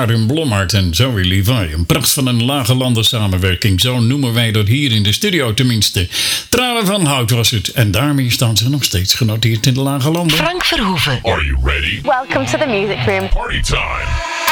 Karin Blommaert en Zoe Levi. Een pracht van een Lage Landen samenwerking. Zo noemen wij dat hier in de studio tenminste. Tranen van hout was het. En daarmee staan ze nog steeds genoteerd in de Lage Landen. Frank Verhoeven. Are you ready? Welcome to the music room. Party time.